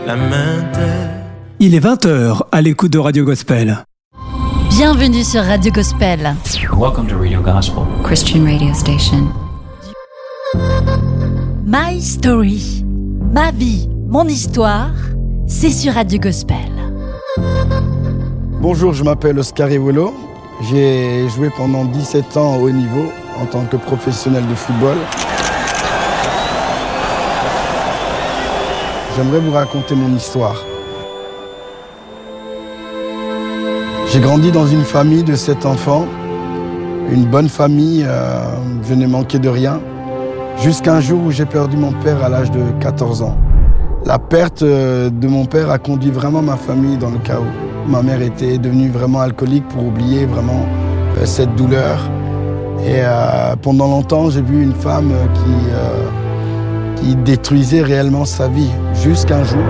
La main terre. Il est 20h à l'écoute de Radio Gospel. Bienvenue sur Radio Gospel. Welcome to Radio Gospel, Christian radio station. My Story, ma vie, mon histoire, c'est sur Radio Gospel. Bonjour, je m'appelle Oscar Ewolo. J'ai joué pendant 17 ans au haut niveau en tant que professionnel de football. J'aimerais vous raconter mon histoire. J'ai grandi dans une famille de 7 enfants, une bonne famille, je n'ai manqué de rien, jusqu'à un jour où j'ai perdu mon père à l'âge de 14 ans. La perte de mon père a conduit vraiment ma famille dans le chaos. Ma mère était devenue vraiment alcoolique pour oublier vraiment cette douleur. Et pendant longtemps, j'ai vu une femme qui détruisait réellement sa vie, jusqu'un jour.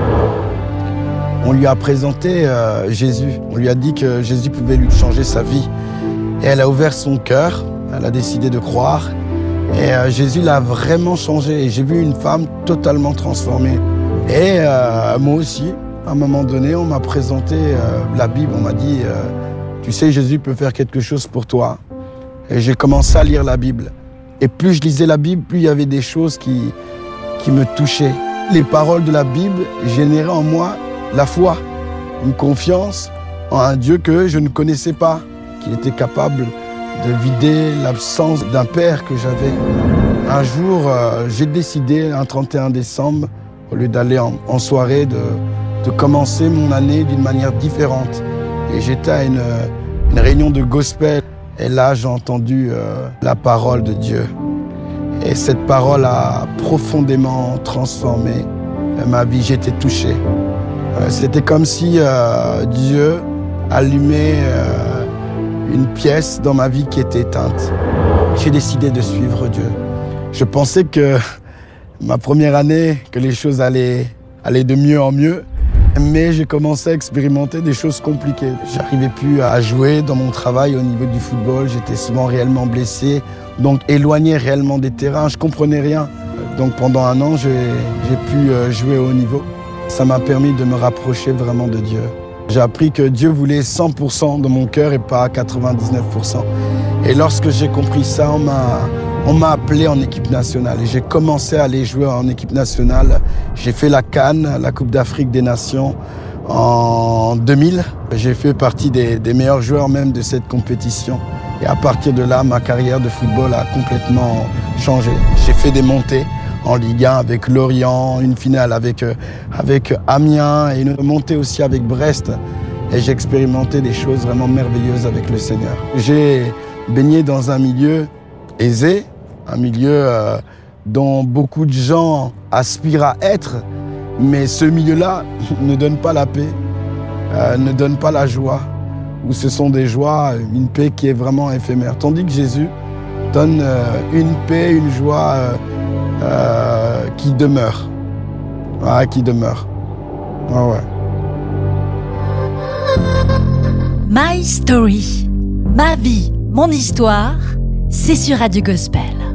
On lui a présenté Jésus. On lui a dit que Jésus pouvait lui changer sa vie. Et elle a ouvert son cœur, elle a décidé de croire. Et Jésus l'a vraiment changé. Et j'ai vu une femme totalement transformée. Et moi aussi, à un moment donné, on m'a présenté la Bible. On m'a dit, tu sais, Jésus peut faire quelque chose pour toi. Et j'ai commencé à lire la Bible. Et plus je lisais la Bible, plus il y avait des choses qui me touchaient. Les paroles de la Bible généraient en moi la foi, une confiance en un Dieu que je ne connaissais pas, qu'il était capable de vider l'absence d'un père que j'avais. Un jour, j'ai décidé, un 31 décembre, au lieu d'aller en soirée, de commencer mon année d'une manière différente. Et j'étais à une réunion de gospel. Et là, j'ai entendu la parole de Dieu. Et cette parole a profondément transformé ma vie. J'étais touché. C'était comme si Dieu allumait une pièce dans ma vie qui était éteinte. J'ai décidé de suivre Dieu. Je pensais que ma première année, que les choses allaient de mieux en mieux. Mais j'ai commencé à expérimenter des choses compliquées. J'arrivais plus à jouer dans mon travail au niveau du football. J'étais souvent réellement blessé, donc éloigné réellement des terrains. Je comprenais rien. Donc pendant un an, j'ai pu jouer au haut niveau. Ça m'a permis de me rapprocher vraiment de Dieu. J'ai appris que Dieu voulait 100% de mon cœur et pas 99%. Et lorsque j'ai compris ça, on m'a appelé en équipe nationale et j'ai commencé à aller jouer en équipe nationale. J'ai fait la CAN, la Coupe d'Afrique des Nations, en 2000. J'ai fait partie des meilleurs joueurs même de cette compétition. Et à partir de là, ma carrière de football a complètement changé. J'ai fait des montées en Ligue 1 avec Lorient, une finale avec Amiens et une montée aussi avec Brest. Et j'ai expérimenté des choses vraiment merveilleuses avec le Seigneur. J'ai baigné dans un milieu aisé, un milieu dont beaucoup de gens aspirent à être, mais ce milieu-là ne donne pas la paix, ne donne pas la joie, où ce sont des joies, une paix qui est vraiment éphémère. Tandis que Jésus donne une paix, une joie qui demeure. Ah, qui demeure. Ah ouais. My Story, ma vie, mon histoire, c'est sur Radio Gospel.